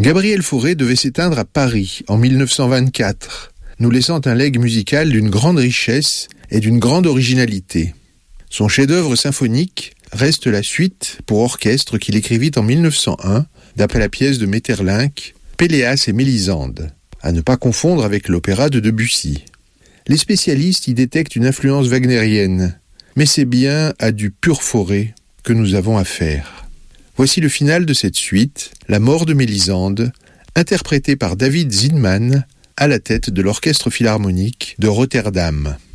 Gabriel Fauré devait s'éteindre à Paris en 1924, nous laissant un legs musical d'une grande richesse et d'une grande originalité. Son chef-d'œuvre symphonique reste la suite pour orchestre qu'il écrivit en 1901, d'après la pièce de Maeterlinck, Péléas et Mélisande, à ne pas confondre avec l'opéra de Debussy. Les spécialistes y détectent une influence wagnérienne, mais c'est bien à du pur Fauré que nous avons affaire. Voici le final de cette suite, La mort de Mélisande, interprétée par David Zinman à la tête de l'Orchestre philharmonique de Rotterdam.